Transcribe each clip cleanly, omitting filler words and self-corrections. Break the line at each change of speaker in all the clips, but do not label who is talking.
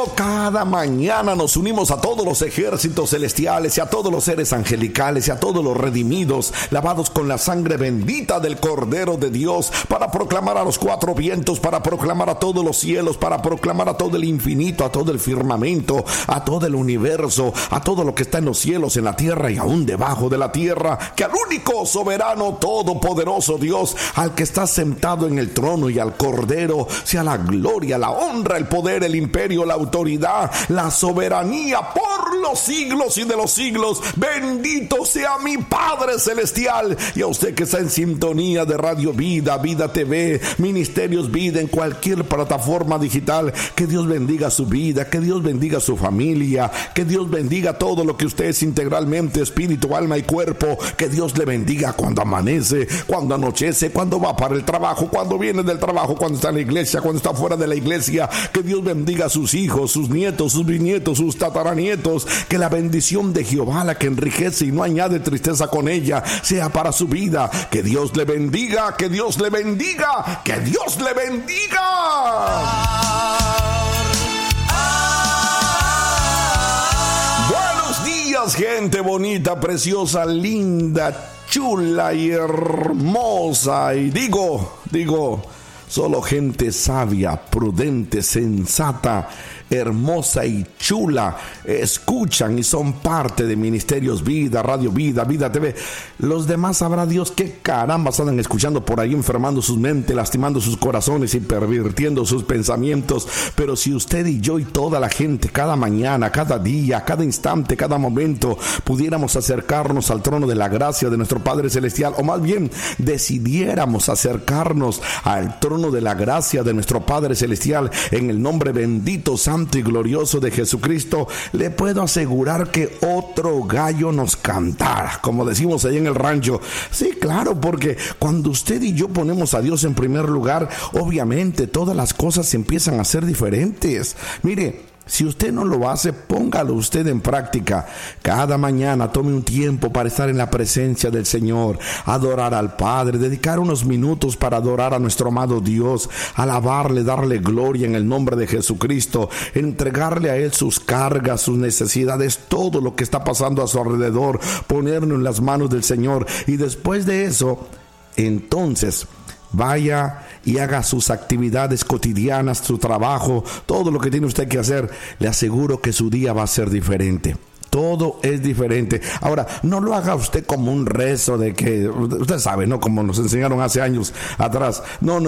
cada mañana nos unimos a todos los ejércitos celestiales y a todos los seres angelicales y a todos los redimidos, lavados con la sangre bendita del Cordero de Dios, para proclamar a los cuatro vientos, para proclamar a todos los cielos, para proclamar a todo el infinito, a todo el firmamento, a todo el universo, a todo lo que está en los cielos, en la tierra y aún debajo de la tierra, que al único soberano, todopoderoso Dios, al que está sentado en el trono y al Cordero, sea la gloria, la honra, el poder, el imperio, la autoridad, la soberanía por los siglos y de los siglos. Bendito sea mi Padre Celestial. Y a usted que está en sintonía de Radio Vida, Vida TV, Ministerios Vida, en cualquier plataforma digital, que Dios bendiga su vida, que Dios bendiga su familia, que Dios bendiga todo lo que usted es integralmente, espíritu, alma y cuerpo. Que Dios le bendiga cuando amanece, cuando anochece, cuando va para el trabajo, cuando viene del trabajo, cuando está en la iglesia, cuando está fuera de la iglesia. Que Dios bendiga a sus hijos, sus nietos, sus bisnietos, sus tataranietos. Que la bendición de Jehová, la que enriquece y no añade tristeza con ella, sea para su vida. Que Dios le bendiga, que Dios le bendiga, que Dios le bendiga. Buenos días, gente bonita, preciosa, linda, chula y hermosa. Y digo, solo gente sabia, prudente, sensata, hermosa y chula escuchan y son parte de Ministerios Vida, Radio Vida, Vida TV. Los demás sabrá Dios qué carambas andan escuchando por ahí, enfermando sus mentes, lastimando sus corazones y pervirtiendo sus pensamientos. Pero si usted y yo y toda la gente, cada mañana, cada día, cada instante, cada momento, pudiéramos acercarnos al trono de la gracia de nuestro Padre Celestial, o más bien decidiéramos acercarnos al trono de la gracia de nuestro Padre Celestial, en el nombre bendito, santo y glorioso de Jesucristo, le puedo asegurar que otro gallo nos cantara, como decimos ahí en el rancho. Sí, claro, porque cuando usted y yo ponemos a Dios en primer lugar, obviamente todas las cosas empiezan a ser diferentes. Mire, si usted no lo hace, póngalo usted en práctica. Cada mañana tome un tiempo para estar en la presencia del Señor, adorar al Padre, dedicar unos minutos para adorar a nuestro amado Dios, alabarle, darle gloria en el nombre de Jesucristo, entregarle a Él sus cargas, sus necesidades, todo lo que está pasando a su alrededor, ponerlo en las manos del Señor. Y después de eso, entonces vaya y haga sus actividades cotidianas, su trabajo, todo lo que tiene usted que hacer. Le aseguro que su día va a ser diferente. Todo es diferente. Ahora, no lo haga usted como un rezo de que, usted sabe, ¿no? Como nos enseñaron hace años atrás. No.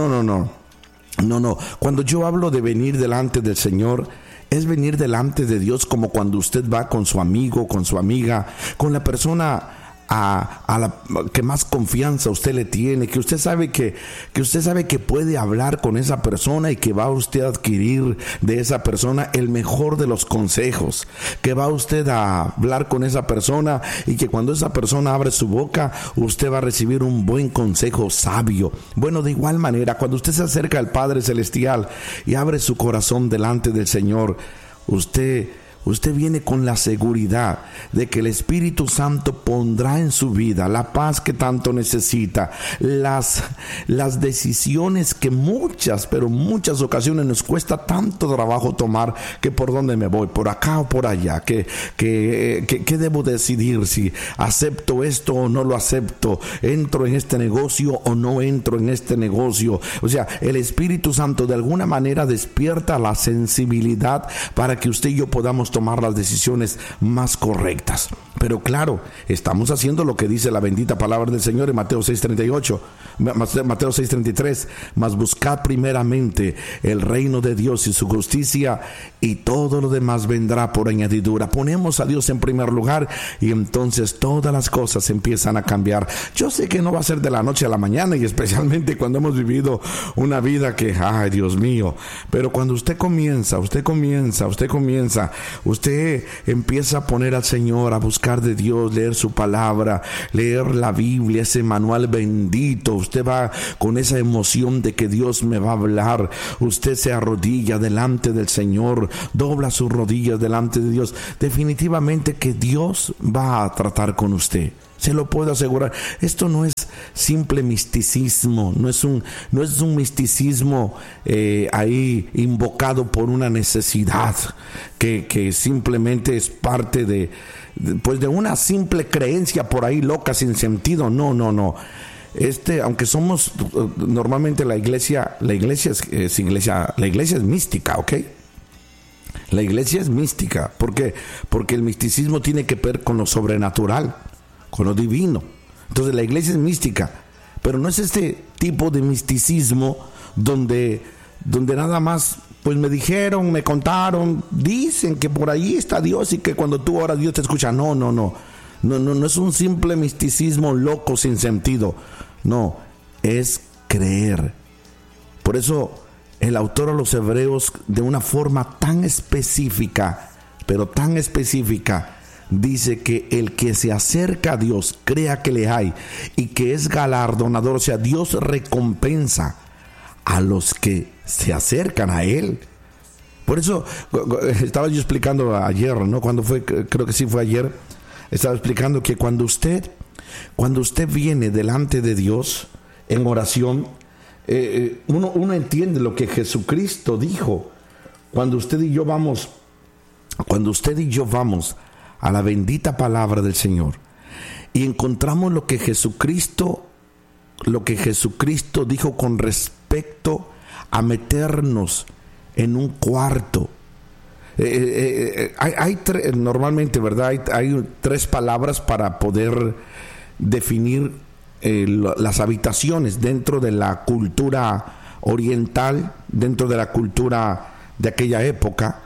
Cuando yo hablo de venir delante del Señor, es venir delante de Dios como cuando usted va con su amigo, con su amiga, con la persona a la que más confianza usted le tiene, que usted sabe que puede hablar con esa persona y que va usted a adquirir de esa persona el mejor de los consejos, que va usted a hablar con esa persona y que cuando esa persona abre su boca, usted va a recibir un buen consejo sabio. Bueno, de igual manera, cuando usted se acerca al Padre Celestial y abre su corazón delante del Señor, usted viene con la seguridad de que el Espíritu Santo pondrá en su vida la paz que tanto necesita, las decisiones que muchas ocasiones nos cuesta tanto trabajo tomar, que por dónde me voy, por acá o por allá, que debo decidir, si acepto esto o no lo acepto, entro en este negocio o no entro en este negocio. O sea, el Espíritu Santo de alguna manera despierta la sensibilidad para que usted y yo podamos tomar las decisiones más correctas. Pero claro, estamos haciendo lo que dice la bendita palabra del Señor en Mateo 6:33, mas buscad primeramente el reino de Dios y su justicia, y todo lo demás vendrá por añadidura. Ponemos a Dios en primer lugar y entonces todas las cosas empiezan a cambiar. Yo sé que no va a ser de la noche a la mañana, y especialmente cuando hemos vivido una vida que, ay Dios mío, pero cuando usted empieza a poner al Señor, a buscar de Dios, leer su palabra, leer la Biblia, ese manual bendito, usted va con esa emoción de que Dios me va a hablar, usted se arrodilla delante del Señor, dobla sus rodillas delante de Dios, definitivamente que Dios va a tratar con usted. Se lo puedo asegurar. Esto no es simple misticismo, no es un misticismo ahí invocado por una necesidad que simplemente es parte de una simple creencia por ahí loca sin sentido. No. Aunque somos normalmente la iglesia es mística, ¿ok? La iglesia es mística. ¿Por qué? Porque el misticismo tiene que ver con lo sobrenatural, con lo divino. Entonces la iglesia es mística, pero no es este tipo de misticismo donde nada más pues me dijeron, me contaron, dicen que por ahí está Dios y que cuando tú oras Dios te escucha. No es un simple misticismo loco sin sentido. No, es creer. Por eso el autor a los Hebreos, de una forma tan específica, pero tan específica, dice que el que se acerca a Dios, crea que le hay y que es galardonador. O sea, Dios recompensa a los que se acercan a Él. Por eso estaba yo explicando ayer, ¿no? Cuando fue, creo que sí fue ayer, estaba explicando que cuando usted viene delante de Dios en oración, uno entiende lo que Jesucristo dijo. Cuando usted y yo vamos a la bendita palabra del Señor y encontramos lo que Jesucristo dijo con respecto a meternos en un cuarto. Normalmente, ¿verdad? Hay tres palabras para poder definir las habitaciones dentro de la cultura oriental, dentro de la cultura de aquella época.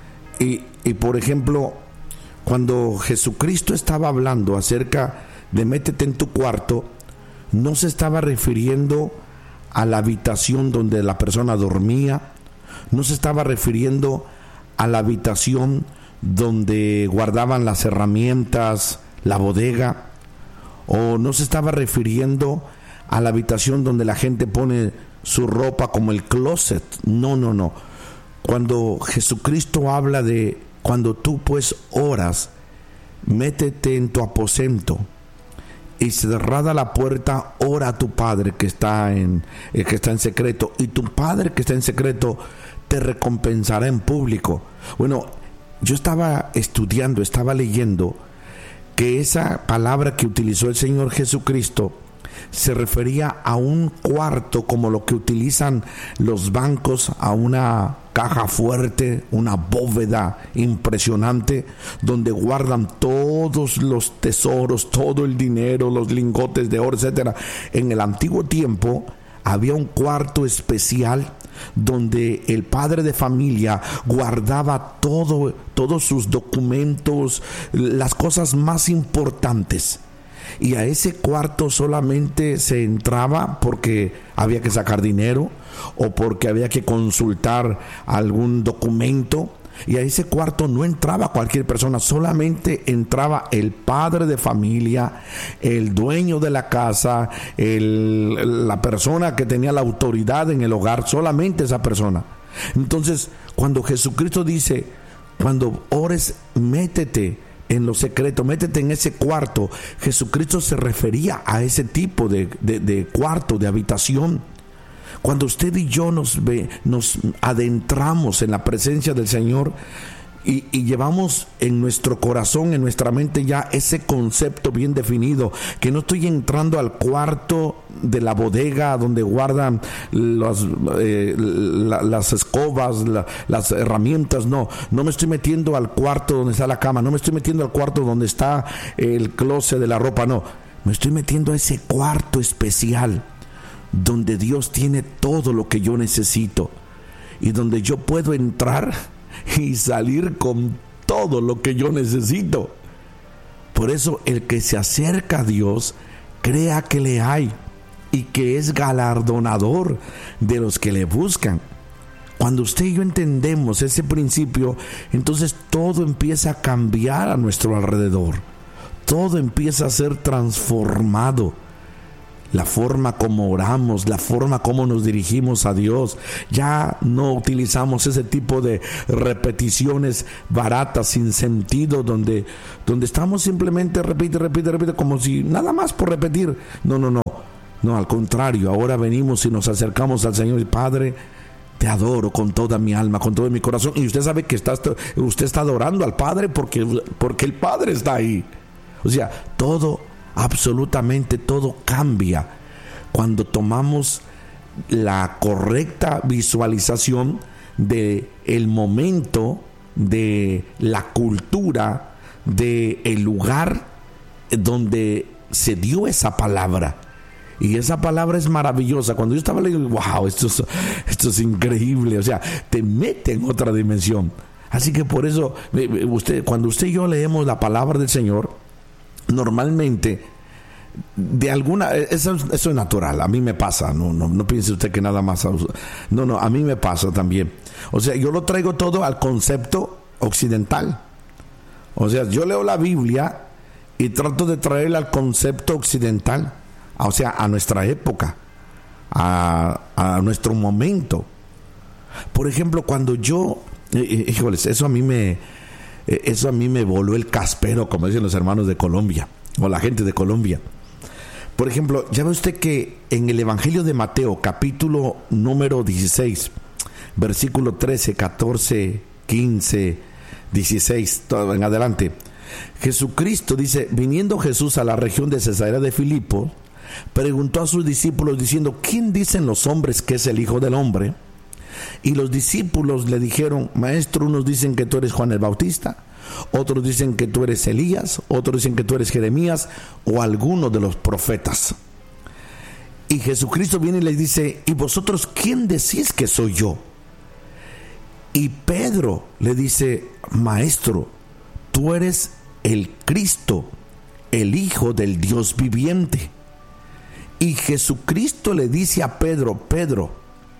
Y por ejemplo, cuando Jesucristo estaba hablando acerca de métete en tu cuarto, no se estaba refiriendo a la habitación donde la persona dormía, no se estaba refiriendo a la habitación donde guardaban las herramientas, la bodega, o no se estaba refiriendo a la habitación donde la gente pone su ropa como el closet. No. Cuando Jesucristo habla de cuando tú pues oras, métete en tu aposento y cerrada la puerta, ora a tu Padre que está en secreto, y tu Padre que está en secreto te recompensará en público. Bueno, yo estaba estudiando, estaba leyendo que esa palabra que utilizó el Señor Jesucristo se refería a un cuarto como lo que utilizan los bancos, a una caja fuerte, una bóveda impresionante donde guardan todos los tesoros, todo el dinero, los lingotes de oro, etcétera. En el antiguo tiempo había un cuarto especial donde el padre de familia guardaba todos sus documentos, las cosas más importantes. Y a ese cuarto solamente se entraba porque había que sacar dinero o porque había que consultar algún documento. Y a ese cuarto no entraba cualquier persona, solamente entraba el padre de familia, el dueño de la casa, la persona que tenía la autoridad en el hogar, solamente esa persona. Entonces, cuando Jesucristo dice, cuando ores, métete en lo secreto, métete en ese cuarto, Jesucristo se refería a ese tipo de cuarto, de habitación. Cuando usted y yo nos adentramos en la presencia del Señor y llevamos en nuestro corazón, en nuestra mente ya ese concepto bien definido, que no estoy entrando al cuarto de la bodega donde guardan las escobas, las herramientas, no me estoy metiendo al cuarto donde está la cama, no me estoy metiendo al cuarto donde está el closet de la ropa, no, me estoy metiendo a ese cuarto especial donde Dios tiene todo lo que yo necesito y donde yo puedo entrar y salir con todo lo que yo necesito. Por eso el que se acerca a Dios, crea que le hay y que es galardonador de los que le buscan. Cuando usted y yo entendemos ese principio, entonces todo empieza a cambiar a nuestro alrededor, todo empieza a ser transformado. la forma como oramos, la forma como nos dirigimos a Dios. Ya no utilizamos ese tipo de repeticiones baratas, sin sentido, donde estamos simplemente repite, como si nada más por repetir. No, al contrario, ahora venimos y nos acercamos al Señor y Padre, te adoro con toda mi alma, con todo mi corazón. Y usted sabe que usted está adorando al Padre porque el Padre está ahí. O sea, absolutamente todo cambia cuando tomamos la correcta visualización de el momento, de la cultura, de el lugar donde se dio esa palabra. Y esa palabra es maravillosa. Cuando yo estaba leyendo, wow, esto es increíble. O sea, te mete en otra dimensión. Así que por eso, cuando usted y yo leemos la palabra del Señor, normalmente, eso es natural, a mí me pasa, no piense usted que nada más, a mí me pasa también. O sea, yo lo traigo todo al concepto occidental. O sea, yo leo la Biblia y trato de traerla al concepto occidental, o sea, a nuestra época, a nuestro momento. Por ejemplo, cuando yo, híjoles, eso a mí me voló el caspero, como dicen los hermanos de Colombia, o la gente de Colombia. Por ejemplo, ya ve usted que en el Evangelio de Mateo, capítulo número 16, versículo 13, 14, 15, 16, todo en adelante, Jesucristo dice: viniendo Jesús a la región de Cesarea de Filipo, preguntó a sus discípulos diciendo: ¿quién dicen los hombres que es el Hijo del Hombre? Y los discípulos le dijeron: Maestro, unos dicen que tú eres Juan el Bautista, otros dicen que tú eres Elías, otros dicen que tú eres Jeremías o alguno de los profetas. Y Jesucristo viene y les dice: ¿y vosotros quién decís que soy yo? Y Pedro le dice: Maestro, tú eres el Cristo, el Hijo del Dios viviente. Y Jesucristo le dice a Pedro: Pedro,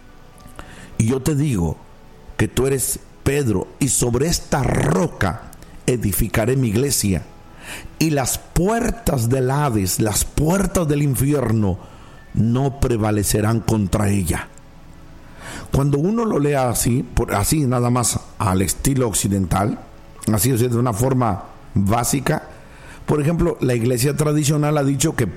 y yo te digo que tú eres Pedro, y sobre esta roca edificaré mi iglesia, y las puertas del Hades, las puertas del infierno, no prevalecerán contra ella. Cuando uno lo lea así nada más al estilo occidental, así de una forma básica, por ejemplo, la iglesia tradicional ha dicho que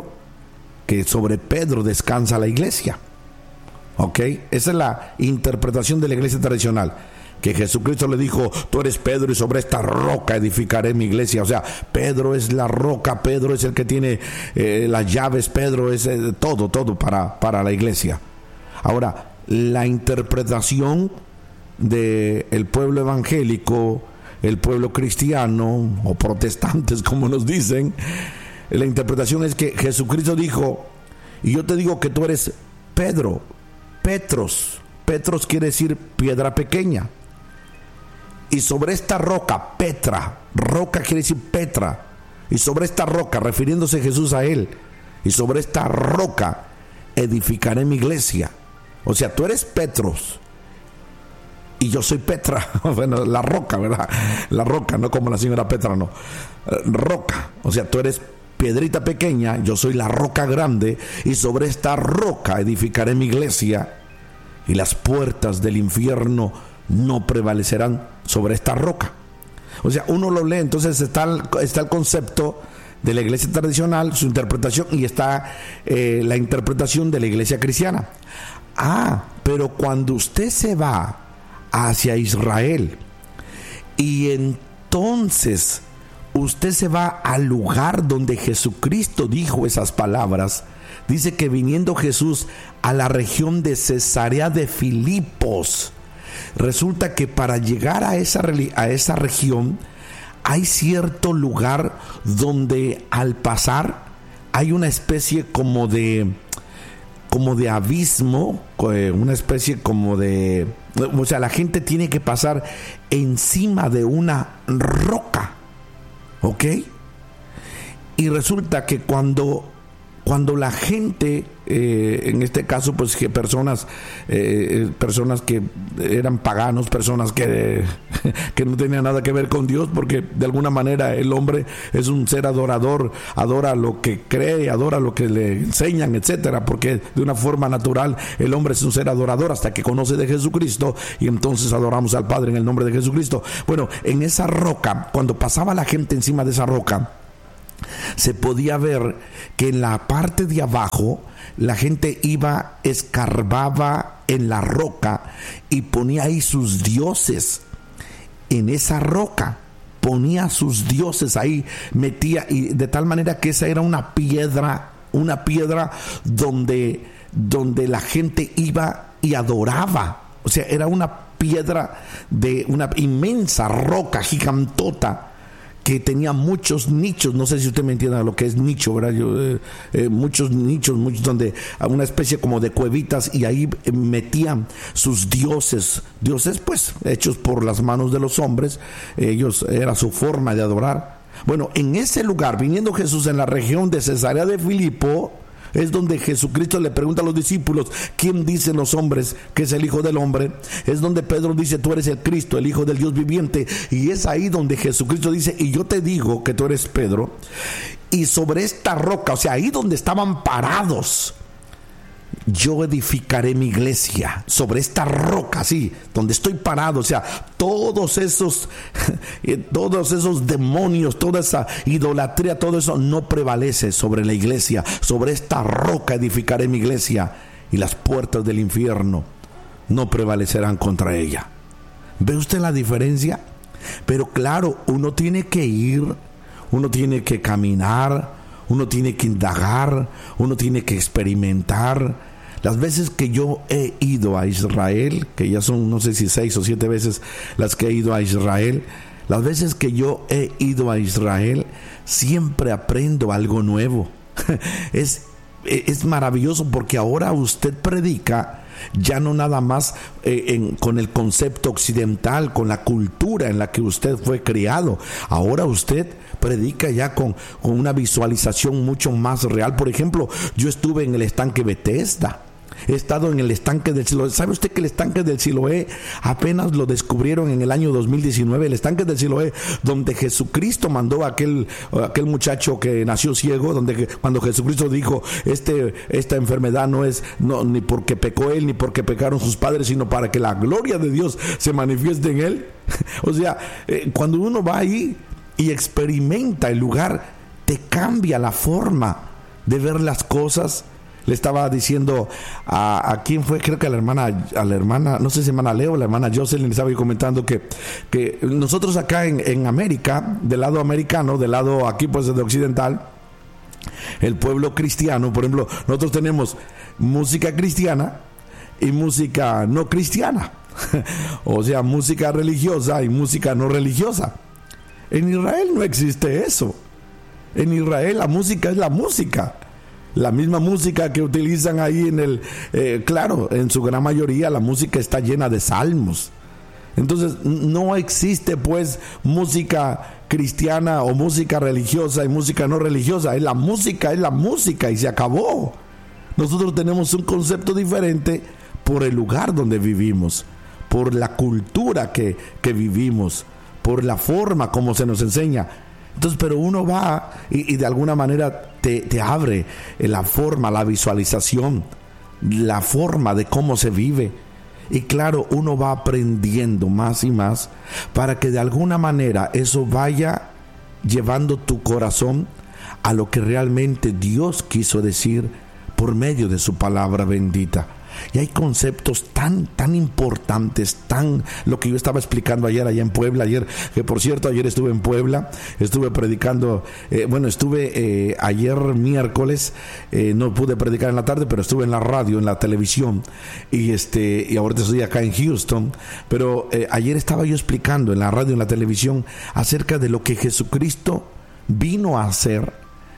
sobre Pedro descansa la iglesia. ¿Ok? Esa es la interpretación de la iglesia tradicional, que Jesucristo le dijo: tú eres Pedro y sobre esta roca edificaré mi iglesia. O sea, Pedro es la roca, Pedro es el que tiene las llaves, Pedro es todo para la iglesia. Ahora, la interpretación del pueblo evangélico, el pueblo cristiano o protestantes, como nos dicen, la interpretación es que Jesucristo dijo: y yo te digo que tú eres Pedro. Petros quiere decir piedra pequeña. Y sobre esta roca, roca quiere decir Petra. Y sobre esta roca, refiriéndose Jesús a él, y sobre esta roca edificaré mi iglesia. O sea, tú eres Petros y yo soy Petra. Bueno, la roca, ¿verdad? La roca, no como la señora Petra, no. Roca, o sea, tú eres piedrita pequeña, yo soy la roca grande, y sobre esta roca edificaré mi iglesia, y las puertas del infierno no prevalecerán sobre esta roca. O sea, uno lo lee, entonces está el concepto de la iglesia tradicional, su interpretación, y está la interpretación de la iglesia cristiana. Pero cuando usted se va hacia Israel y entonces usted se va al lugar donde Jesucristo dijo esas palabras, dice que viniendo Jesús a la región de Cesarea de Filipos, resulta que para llegar a esa región hay cierto lugar donde al pasar hay una especie como de abismo, una especie como de, o sea, la gente tiene que pasar encima de una roca, ¿ok? Y resulta que cuando cuando la gente, en este caso pues que personas que eran paganos, personas que no tenían nada que ver con Dios, porque de alguna manera el hombre es un ser adorador, adora lo que cree, adora lo que le enseñan, etcétera, porque de una forma natural el hombre es un ser adorador hasta que conoce de Jesucristo, y entonces adoramos al Padre en el nombre de Jesucristo. Bueno, en esa roca, cuando pasaba la gente encima de esa roca, se podía ver que en la parte de abajo la gente iba, escarbaba en la roca y ponía ahí sus dioses. En esa roca ponía sus dioses ahí, metía, y de tal manera que esa era una piedra donde la gente iba y adoraba. O sea, era una piedra de una inmensa roca gigantota que tenía muchos nichos. No sé si usted me entiende lo que es nicho, ¿verdad? Muchos nichos, donde una especie como de cuevitas, y ahí metían sus dioses pues hechos por las manos de los hombres. Ellos, era su forma de adorar. Bueno, en ese lugar, viniendo Jesús en la región de Cesarea de Filipo, es donde Jesucristo le pregunta a los discípulos: ¿quién dicen los hombres que es el Hijo del Hombre? Es donde Pedro dice: tú eres el Cristo, el Hijo del Dios viviente. Y es ahí donde Jesucristo dice: y yo te digo que tú eres Pedro, y sobre esta roca, o sea, ahí donde estaban parados, yo edificaré mi iglesia. Sobre esta roca, sí, donde estoy parado. O sea, todos esos demonios, toda esa idolatría, todo eso no prevalece sobre la iglesia. Sobre esta roca edificaré mi iglesia, y las puertas del infierno no prevalecerán contra ella. ¿Ve usted la diferencia? Pero claro, uno tiene que ir, uno tiene que caminar, uno tiene que indagar, uno tiene que experimentar. Las veces que yo he ido a Israel, que ya son no sé si 6 o 7 veces las que he ido a Israel, las veces que yo he ido a Israel, siempre aprendo algo nuevo. Es maravilloso, porque ahora usted predica ya no nada más con el concepto occidental, con la cultura en la que usted fue criado. Ahora usted predica ya con una visualización mucho más real. Por ejemplo, yo estuve en el estanque Bethesda. He estado en el estanque del Siloé. ¿Sabe usted que el estanque del Siloé apenas lo descubrieron en el año 2019? El estanque del Siloé, donde Jesucristo mandó a aquel muchacho que nació ciego, donde cuando Jesucristo dijo: esta enfermedad no es ni porque pecó él, ni porque pecaron sus padres, sino para que la gloria de Dios se manifieste en él. O sea, cuando uno va ahí y experimenta el lugar, te cambia la forma de ver las cosas. Le estaba diciendo a quién fue, creo que a la hermana, no sé si hermana Leo, la hermana Jocelyn, le estaba comentando que nosotros acá en América, del lado americano, del lado aquí pues de occidental, el pueblo cristiano, por ejemplo, nosotros tenemos música cristiana y música no cristiana. O sea, música religiosa y música no religiosa. En Israel no existe eso. En Israel la música es la música. La misma música que utilizan ahí claro, en su gran mayoría la música está llena de salmos. Entonces no existe pues música cristiana o música religiosa y música no religiosa. Es la música y se acabó. Nosotros tenemos un concepto diferente por el lugar donde vivimos, por la cultura que vivimos, por la forma como se nos enseña. Entonces, pero uno va y de alguna manera te abre la forma, la visualización, la forma de cómo se vive. Y claro, uno va aprendiendo más y más para que de alguna manera eso vaya llevando tu corazón a lo que realmente Dios quiso decir por medio de su palabra bendita. Y hay conceptos tan importantes, lo que yo estaba explicando ayer allá en Puebla, que por cierto ayer estuve en Puebla, estuve predicando, estuve ayer miércoles, no pude predicar en la tarde, pero estuve en la radio, en la televisión, y ahorita estoy acá en Houston, pero ayer estaba yo explicando en la radio, en la televisión, acerca de lo que Jesucristo vino a hacer,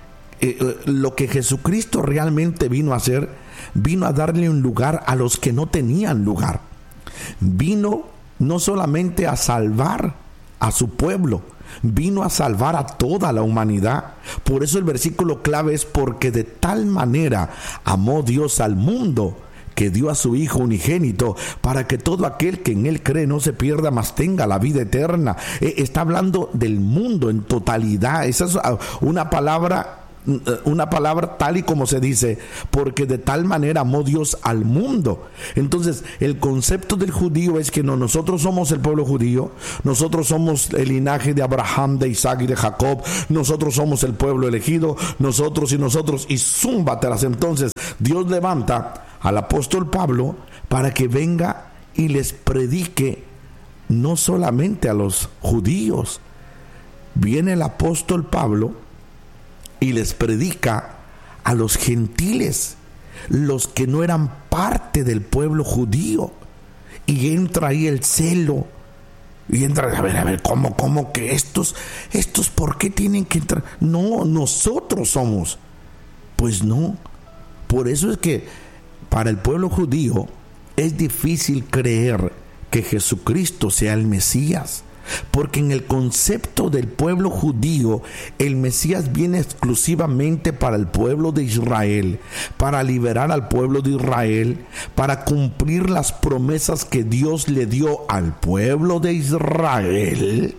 lo que Jesucristo realmente vino a hacer. Vino a darle un lugar a los que no tenían lugar. Vino no solamente a salvar a su pueblo, vino a salvar a toda la humanidad. Por eso el versículo clave es: porque de tal manera amó Dios al mundo, que dio a su Hijo unigénito, para que todo aquel que en Él cree no se pierda, mas tenga la vida eterna. Está hablando del mundo en totalidad. Esa es una palabra tal y como se dice: porque de tal manera amó Dios al mundo. Entonces, el concepto del judío es que nosotros somos el pueblo judío, nosotros somos el linaje de Abraham, de Isaac y de Jacob, nosotros somos el pueblo elegido, nosotros, y zúmbatelas. Entonces, Dios levanta al apóstol Pablo para que venga y les predique no solamente a los judíos. Viene el apóstol Pablo y les predica a los gentiles, los que no eran parte del pueblo judío. Y entra ahí el celo. Y entra, a ver, ¿cómo que estos, ¿por qué tienen que entrar? No, nosotros somos. Pues no. Por eso es que para el pueblo judío es difícil creer que Jesucristo sea el Mesías. Porque en el concepto del pueblo judío, el Mesías viene exclusivamente para el pueblo de Israel, para liberar al pueblo de Israel, para cumplir las promesas que Dios le dio al pueblo de Israel.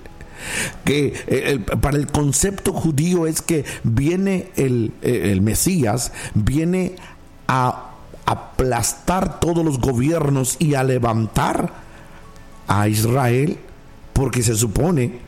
Para el concepto judío es que viene el Mesías, viene a aplastar todos los gobiernos y a levantar a Israel. Porque se supone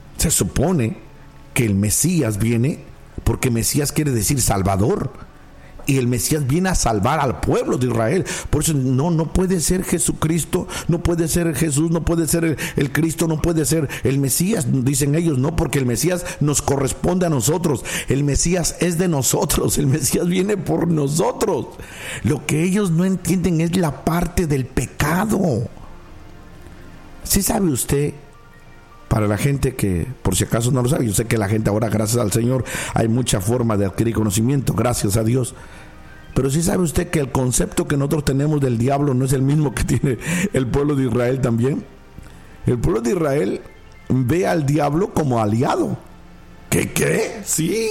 que el Mesías viene, porque Mesías quiere decir Salvador, y el Mesías viene a salvar al pueblo de Israel. Por eso no puede ser Jesucristo, no puede ser Jesús, no puede ser el Cristo, no puede ser el Mesías, dicen ellos. No, porque el Mesías nos corresponde a nosotros, el Mesías es de nosotros, el Mesías viene por nosotros. Lo que ellos no entienden es la parte del pecado. ¿Sí sabe usted? Para la gente que por si acaso no lo sabe, yo sé que la gente ahora, gracias al Señor, hay mucha forma de adquirir conocimiento, gracias a Dios. Pero sí sabe usted que el concepto que nosotros tenemos del diablo no es el mismo que tiene el pueblo de Israel también. El pueblo de Israel ve al diablo como aliado. ¿Qué? Sí.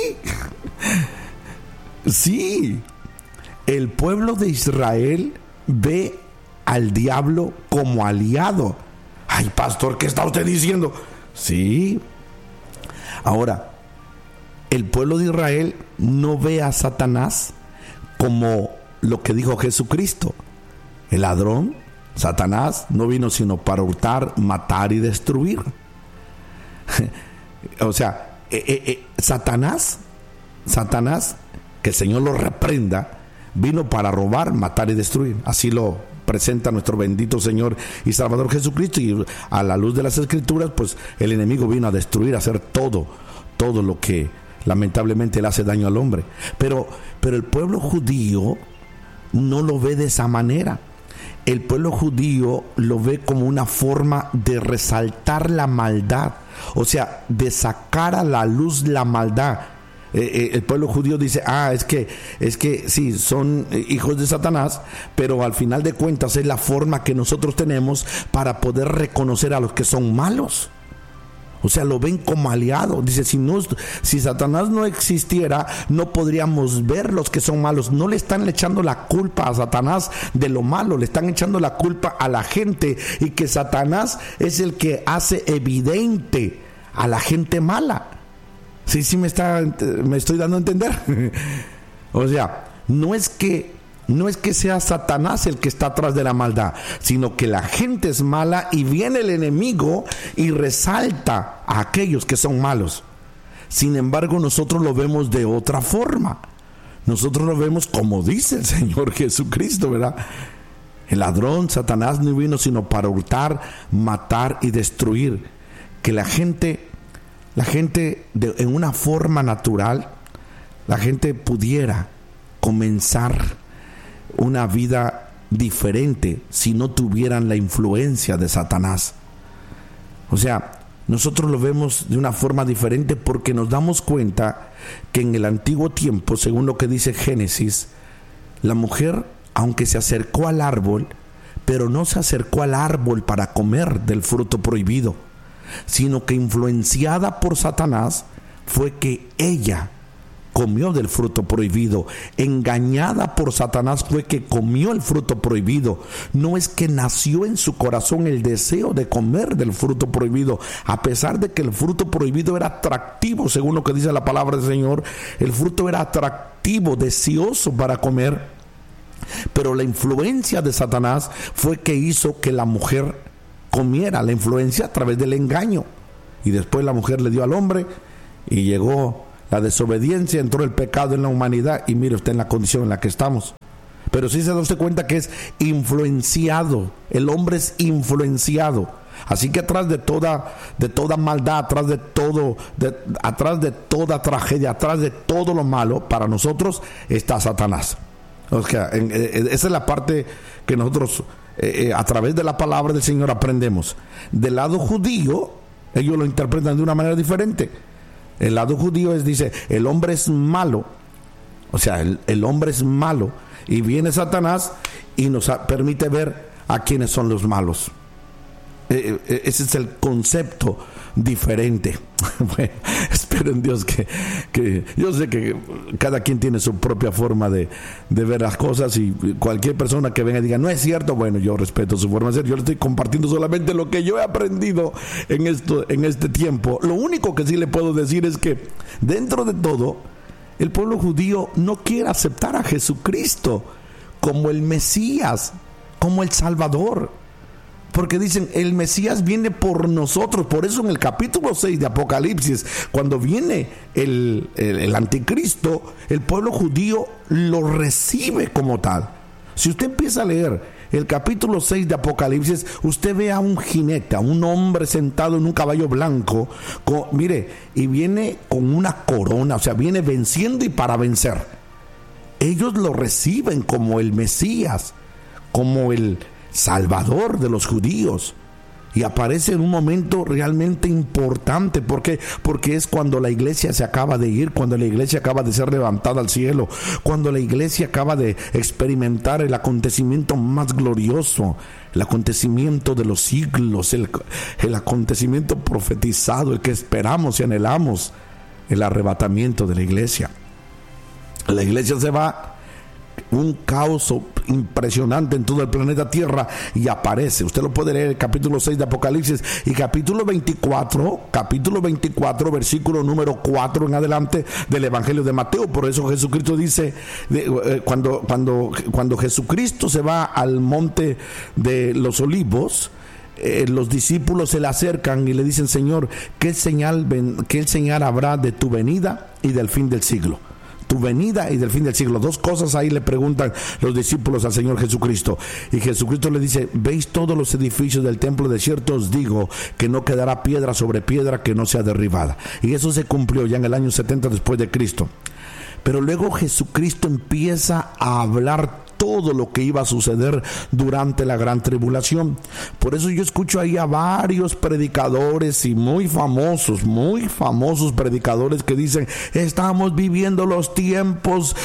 Sí. El pueblo de Israel ve al diablo como aliado. Ay, pastor, ¿qué está usted diciendo? Sí. Ahora, el pueblo de Israel no ve a Satanás como lo que dijo Jesucristo. El ladrón, Satanás, no vino sino para hurtar, matar y destruir. O sea, Satanás, que el Señor lo reprenda, vino para robar, matar y destruir. Así lo presenta nuestro bendito Señor y Salvador Jesucristo. Y a la luz de las Escrituras, pues el enemigo vino a destruir, a hacer todo lo que lamentablemente le hace daño al hombre. Pero el pueblo judío no lo ve de esa manera. El pueblo judío lo ve como una forma de resaltar la maldad, o sea, de sacar a la luz la maldad. El pueblo judío dice, es que sí, son hijos de Satanás, pero al final de cuentas es la forma que nosotros tenemos para poder reconocer a los que son malos. O sea, lo ven como aliado. Dice, si Satanás no existiera, no podríamos ver los que son malos. No le están echando la culpa a Satanás de lo malo, le están echando la culpa a la gente, y que Satanás es el que hace evidente a la gente mala. Sí, me estoy dando a entender. O sea, no es que sea Satanás el que está atrás de la maldad, sino que la gente es mala y viene el enemigo y resalta a aquellos que son malos. Sin embargo, nosotros lo vemos de otra forma. Nosotros lo vemos como dice el Señor Jesucristo, ¿verdad? El ladrón, Satanás, no vino sino para hurtar, matar y destruir. Que la gente en una forma natural, la gente pudiera comenzar una vida diferente si no tuvieran la influencia de Satanás. O sea, nosotros lo vemos de una forma diferente porque nos damos cuenta que en el antiguo tiempo, según lo que dice Génesis, la mujer, aunque se acercó al árbol, pero no se acercó al árbol para comer del fruto prohibido, sino que influenciada por Satanás fue que ella comió del fruto prohibido. Engañada por Satanás fue que comió el fruto prohibido. No es que nació en su corazón el deseo de comer del fruto prohibido, a pesar de que el fruto prohibido era atractivo, según lo que dice la palabra del Señor. El fruto era atractivo, deseoso para comer, pero la influencia de Satanás fue que hizo que la mujer comiera, la influencia a través del engaño. Y después la mujer le dio al hombre y llegó la desobediencia, entró el pecado en la humanidad y mire usted en la condición en la que estamos. Pero sí se da usted cuenta que es influenciado, el hombre es influenciado. Así que atrás de toda maldad, atrás de toda tragedia, atrás de todo lo malo, para nosotros está Satanás. O sea, esa es la parte que nosotros a través de la palabra del Señor aprendemos. Del lado judío, ellos lo interpretan de una manera diferente. El lado judío dice, el hombre es malo, o sea, el hombre es malo, y viene Satanás y nos permite ver a quiénes son los malos. Ese es el concepto diferente. Bueno, espero en Dios que yo sé que cada quien tiene su propia forma de ver las cosas, y cualquier persona que venga y diga no es cierto, bueno, yo respeto su forma de ser. Yo le estoy compartiendo solamente lo que yo he aprendido en este tiempo. Lo único que sí le puedo decir es que dentro de todo el pueblo judío no quiere aceptar a Jesucristo como el Mesías, como el Salvador. Porque dicen, el Mesías viene por nosotros. Por eso en el capítulo 6 de Apocalipsis, cuando viene el anticristo, el pueblo judío lo recibe como tal. Si usted empieza a leer el capítulo 6 de Apocalipsis, usted ve a un jinete, a un hombre sentado en un caballo blanco, y viene con una corona, o sea, viene venciendo y para vencer. Ellos lo reciben como el Mesías, como el Salvador de los judíos, y aparece en un momento realmente importante. ¿Por qué? Porque es cuando la iglesia se acaba de ir, cuando la iglesia acaba de ser levantada al cielo, cuando la iglesia acaba de experimentar el acontecimiento más glorioso, el acontecimiento de los siglos, el acontecimiento profetizado, el que esperamos y anhelamos, el arrebatamiento de la iglesia. La iglesia se va, un caos impresionante en todo el planeta Tierra, y aparece, usted lo puede leer, el capítulo 6 de Apocalipsis y capítulo 24, versículo número 4 en adelante del Evangelio de Mateo. Por eso Jesucristo dice, cuando Jesucristo se va al monte de los Olivos, los discípulos se le acercan y le dicen: Señor, ¿qué señal habrá de tu venida y del fin del siglo? Tu venida y del fin del siglo. Dos cosas ahí le preguntan los discípulos al Señor Jesucristo, y Jesucristo le dice: ¿veis todos los edificios del templo? De cierto os digo que no quedará piedra sobre piedra que no sea derribada. Y eso se cumplió ya en el año 70 después de Cristo. Pero luego Jesucristo empieza a hablar todo lo que iba a suceder durante la gran tribulación. Por eso yo escucho ahí a varios predicadores, y muy famosos predicadores, que dicen: estamos viviendo los tiempos,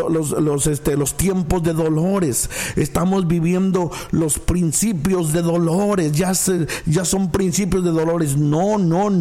los tiempos de dolores, estamos viviendo los principios de dolores, ya son principios de dolores. No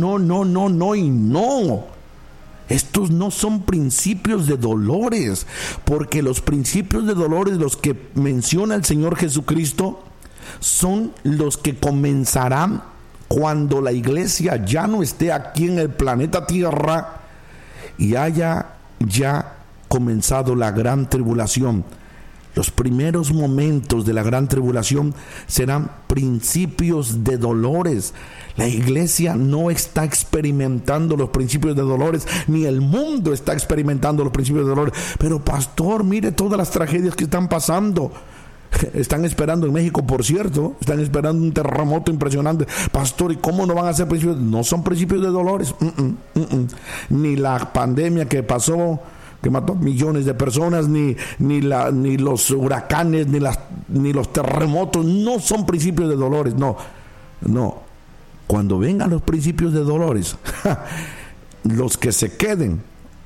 y no. Estos no son principios de dolores, porque los principios de dolores, los que menciona el Señor Jesucristo, son los que comenzarán cuando la iglesia ya no esté aquí en el planeta Tierra y haya ya comenzado la gran tribulación. Los primeros momentos de la gran tribulación serán principios de dolores. La iglesia no está experimentando los principios de dolores, ni el mundo está experimentando los principios de dolores. Pero pastor, mire todas las tragedias que están pasando. Están esperando en México, por cierto, están esperando un terremoto impresionante. Pastor, ¿y cómo no van a ser principios? No son principios de dolores. Ni la pandemia que pasó, que mató millones de personas, ni los huracanes, ni los terremotos, no son principios de dolores. No. Cuando vengan los principios de dolores, los que se queden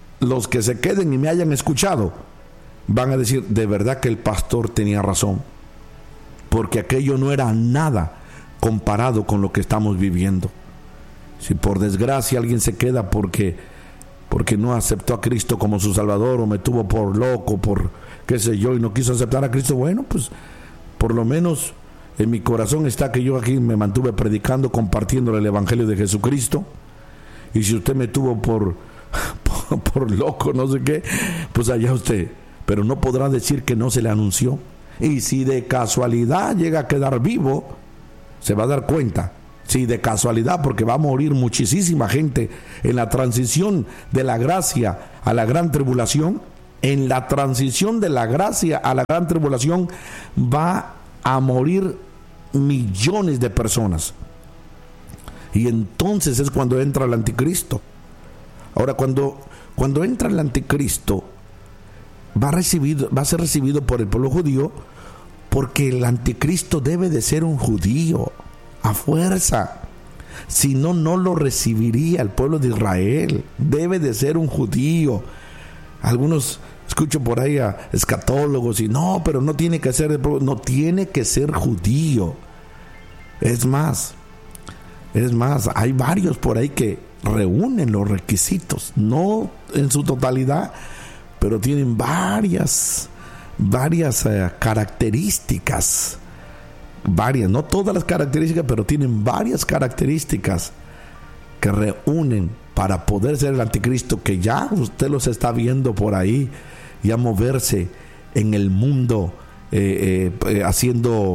y me hayan escuchado, van a decir: de verdad que el pastor tenía razón, porque aquello no era nada comparado con lo que estamos viviendo. Si por desgracia alguien se queda porque no aceptó a Cristo como su Salvador, o me tuvo por loco, por qué sé yo, y no quiso aceptar a Cristo, bueno, pues por lo menos en mi corazón está que yo aquí me mantuve predicando, compartiendo el Evangelio de Jesucristo. Y si usted me tuvo por loco, no sé qué, pues allá usted, pero no podrá decir que no se le anunció. Y si de casualidad llega a quedar vivo, se va a dar cuenta. Si de casualidad, porque va a morir muchísima gente en la transición de la gracia a la gran tribulación. En la transición de la gracia a la gran tribulación va a morir millones de personas. Y entonces es cuando entra el anticristo. Ahora, cuando entra el anticristo, va a ser recibido por el pueblo judío, porque el anticristo debe de ser un judío a fuerza. Si no, no lo recibiría el pueblo de Israel. Debe de ser un judío. Algunos escucho por ahí a escatólogos y no, pero no tiene que ser no tiene que ser judío. Es más, hay varios por ahí que reúnen los requisitos, no en su totalidad, pero tienen varias características, no todas las características, pero tienen varias características que reúnen para poder ser el anticristo, que ya usted los está viendo por ahí, ya moverse en el mundo, haciendo,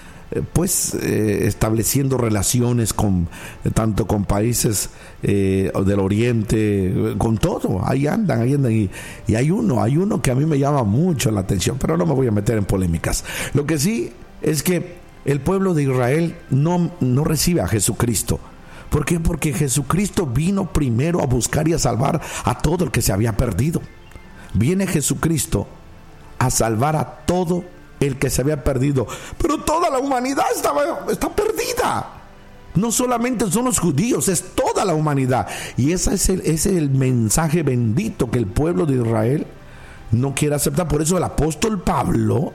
estableciendo relaciones tanto con países del Oriente, con todo. Ahí andan y hay uno que a mí me llama mucho la atención, pero no me voy a meter en polémicas. Lo que sí es que el pueblo de Israel no recibe a Jesucristo. ¿Por qué? Porque Jesucristo vino primero a buscar y a salvar a todo el que se había perdido. Viene Jesucristo a salvar a todo el que se había perdido, pero toda la humanidad está perdida. No solamente son los judíos, es toda la humanidad. Y ese es el mensaje bendito que el pueblo de Israel no quiere aceptar. Por eso el apóstol Pablo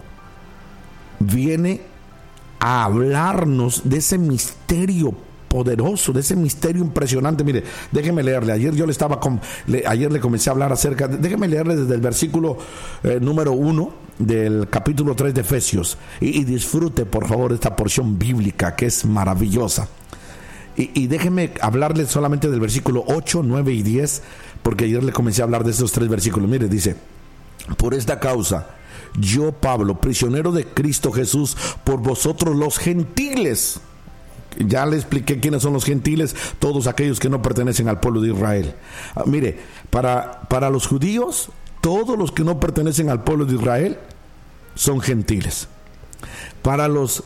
viene a hablarnos de ese misterio poderoso, de ese misterio impresionante. Mire, déjeme leerle. Ayer le comencé a hablar acerca. Déjeme leerle desde el versículo número 1 del capítulo 3 de Efesios. Y disfrute, por favor, esta porción bíblica que es maravillosa. Y déjeme hablarle solamente del versículo 8, 9 y 10, porque ayer le comencé a hablar de esos tres versículos. Mire, dice: por esta causa, yo, Pablo, prisionero de Cristo Jesús, por vosotros los gentiles. Ya le expliqué quiénes son los gentiles, todos aquellos que no pertenecen al pueblo de Israel. Mire, para los judíos, todos los que no pertenecen al pueblo de Israel son gentiles. Para los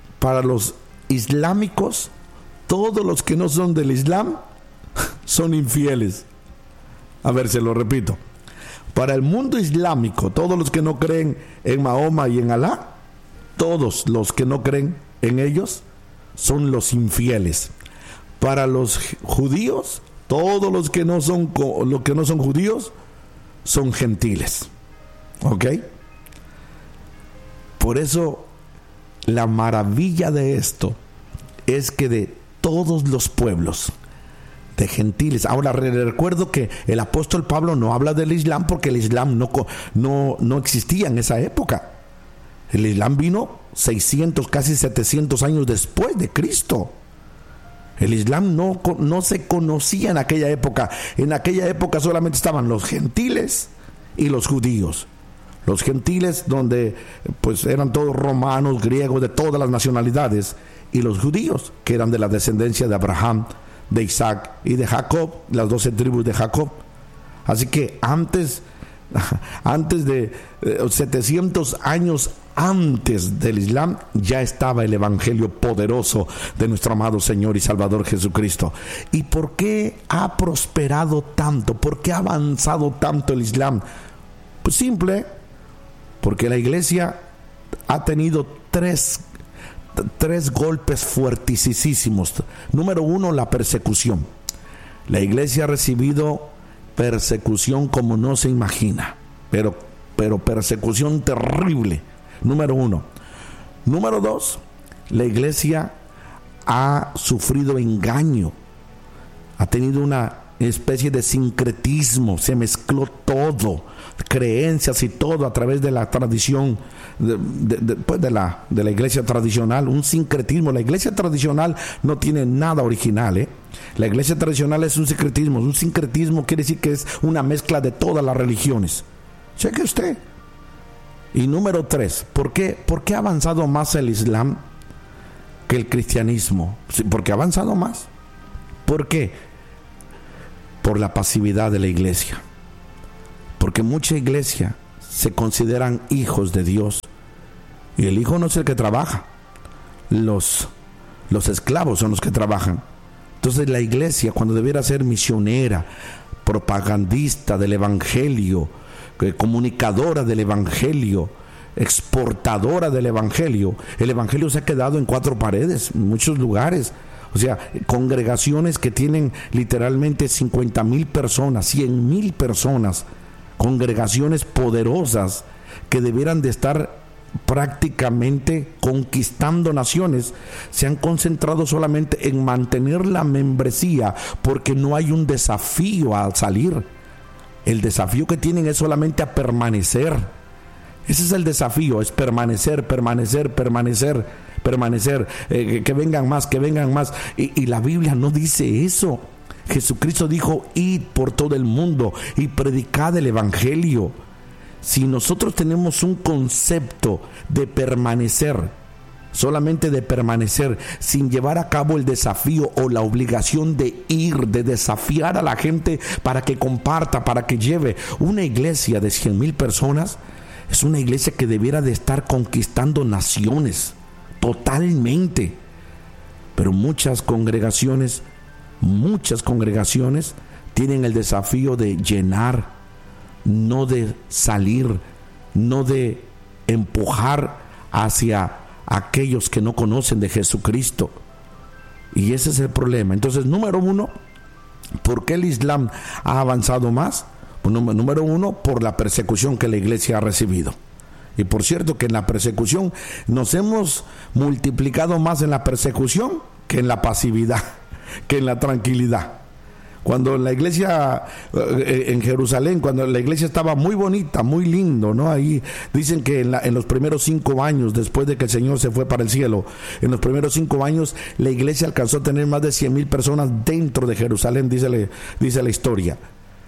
islámicos, todos los que no son del Islam son infieles. A ver, se lo repito. Para el mundo islámico, todos los que no creen en Mahoma y en Alá, todos los que no creen en ellos son los infieles. Para los judíos, todos los que no son judíos son gentiles. ¿Ok? Por eso la maravilla de esto es que de todos los pueblos, de gentiles. Ahora recuerdo que el apóstol Pablo no habla del Islam, porque el Islam no existía en esa época. El Islam vino 600, casi 700 años después de Cristo. El Islam no se conocía en aquella época. En aquella época solamente estaban los gentiles y los judíos. Los gentiles, donde pues eran todos romanos, griegos, de todas las nacionalidades, y los judíos, que eran de la descendencia de Abraham, de Isaac y de Jacob, las 12 tribus de Jacob. Así que antes de 700 años antes del Islam, ya estaba el evangelio poderoso de nuestro amado Señor y Salvador Jesucristo. ¿Y por qué ha prosperado tanto? ¿Por qué ha avanzado tanto el Islam? Pues simple, porque la iglesia ha tenido tres golpes fuertisísimos. Número uno, la persecución. La iglesia ha recibido persecución como no se imagina, pero persecución terrible. Número uno. Número dos, la iglesia ha sufrido engaño. ha tenido una especie de sincretismo, se mezcló todo, creencias y todo a través de la tradición de la iglesia tradicional, un sincretismo. La iglesia tradicional no tiene nada original, La iglesia tradicional es un sincretismo. Un sincretismo quiere decir que es una mezcla de todas las religiones. Cheque usted. Y número 3, ¿por qué ha avanzado más el Islam que el cristianismo? Sí, porque ha avanzado más. ¿Por qué? Por la pasividad de la iglesia. Porque mucha iglesia se consideran hijos de Dios. Y el hijo no es el que trabaja. Los esclavos son los que trabajan. Entonces la iglesia, cuando debiera ser misionera, propagandista del evangelio, comunicadora del evangelio, exportadora del evangelio, el evangelio se ha quedado en 4 paredes, en muchos lugares. O sea, congregaciones que tienen literalmente 50,000 personas, 100,000 personas, congregaciones poderosas que debieran de estar prácticamente conquistando naciones, se han concentrado solamente en mantener la membresía porque no hay un desafío al salir. El desafío que tienen es solamente a permanecer. Ese es el desafío, es permanecer. Que vengan más. Y la Biblia no dice eso. Jesucristo dijo: id por todo el mundo y predicad el evangelio. Si nosotros tenemos un concepto de permanecer, solamente de permanecer, sin llevar a cabo el desafío o la obligación de ir, de desafiar a la gente para que comparta, para que lleve, una iglesia de 100,000 personas es una iglesia que debiera de estar conquistando naciones totalmente. Pero muchas congregaciones tienen el desafío de llenar, no de salir, no de empujar hacia aquellos que no conocen de Jesucristo. Y ese es el problema. Entonces, número 1, ¿por qué el Islam ha avanzado más? Pues, número 1, por la persecución que la iglesia ha recibido. Y por cierto que en la persecución nos hemos multiplicado más en la persecución que en la pasividad, que en la tranquilidad. Cuando la iglesia en Jerusalén, cuando la iglesia estaba muy bonita, muy lindo, ¿no? Ahí dicen que en los primeros 5 años, después de que el Señor se fue para el cielo, en los primeros 5 años, la iglesia alcanzó a tener más de 100,000 personas dentro de Jerusalén, dice la historia.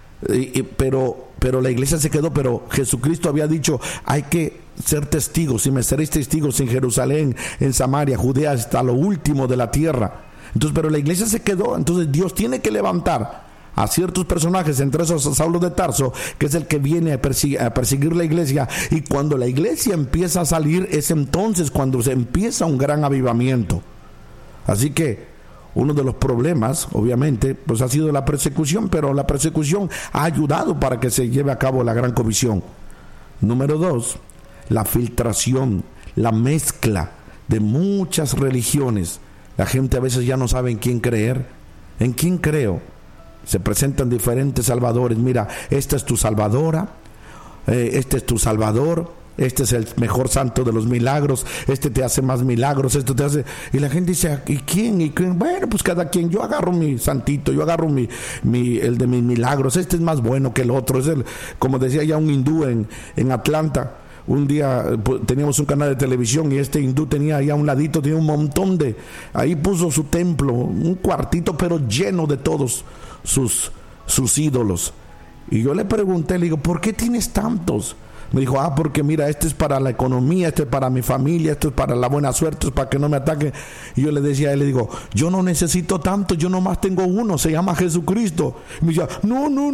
Pero la iglesia se quedó, pero Jesucristo había dicho: hay que ser testigos, y me seréis testigos en Jerusalén, en Samaria, Judea, hasta lo último de la tierra. Entonces, pero la iglesia se quedó. Entonces Dios tiene que levantar a ciertos personajes, entre esos a Saulo de Tarso, que es el que viene a perseguir la iglesia. Y cuando la iglesia empieza a salir, es entonces cuando se empieza un gran avivamiento. Así que uno de los problemas, obviamente, pues ha sido la persecución, pero la persecución ha ayudado para que se lleve a cabo la gran comisión. Número 2, la filtración, la mezcla de muchas religiones. La gente a veces ya no sabe en quién creer. ¿En quién creo? Se presentan diferentes salvadores. Mira, esta es tu salvadora, este es tu salvador, este es el mejor santo de los milagros, este te hace más milagros, esto te hace... Y la gente dice: ¿y quién? ¿Y quién? Bueno, pues cada quien. Yo agarro mi santito, yo agarro el de mis milagros. Este es más bueno que el otro. Es como decía ya un hindú en Atlanta. Un día teníamos un canal de televisión y este hindú tenía ahí a un ladito, tenía un montón ahí puso su templo, un cuartito pero lleno de todos sus ídolos. Y yo le pregunté, le digo: ¿por qué tienes tantos? Me dijo: porque mira, este es para la economía, este es para mi familia, esto es para la buena suerte, esto es para que no me ataquen. Y yo le decía a él, le digo: yo no necesito tanto, yo nomás tengo uno, se llama Jesucristo. Y me decía: no, uno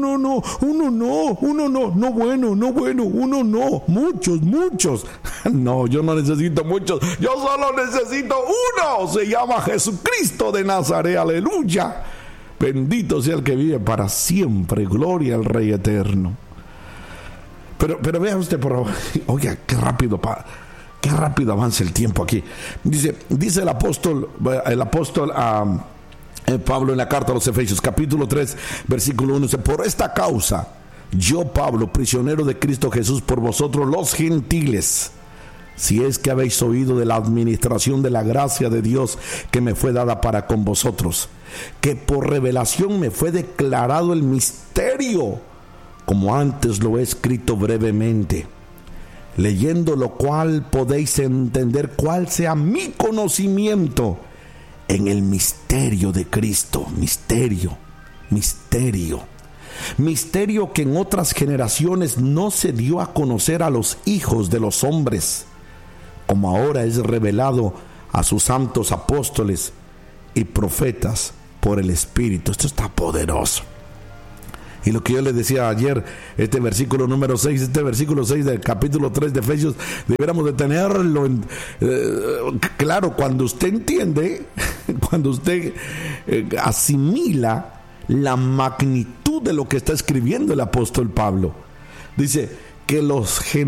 no, muchos. No, yo no necesito muchos, yo solo necesito uno, se llama Jesucristo de Nazaret, aleluya. Bendito sea el que vive para siempre, gloria al Rey eterno. Pero vea usted, por favor. Oiga, qué rápido avanza el tiempo aquí. Dice el apóstol Pablo en la carta a los Efesios, capítulo 3, versículo 1, dice: por esta causa, yo, Pablo, prisionero de Cristo Jesús, por vosotros los gentiles. si es que habéis oído de la administración de la gracia de Dios que me fue dada para con vosotros, que por revelación me fue declarado el misterio, como antes lo he escrito brevemente, leyendo lo cual podéis entender cuál sea mi conocimiento en el misterio de Cristo. Misterio que en otras generaciones no se dio a conocer a los hijos de los hombres, como ahora es revelado a sus santos apóstoles y profetas por el Espíritu. Esto está poderoso. Y lo que yo les decía ayer, este versículo 6 del capítulo 3 de Efesios, debiéramos de tenerlo claro, cuando usted entiende, cuando usted asimila la magnitud de lo que está escribiendo el apóstol Pablo. Dice que los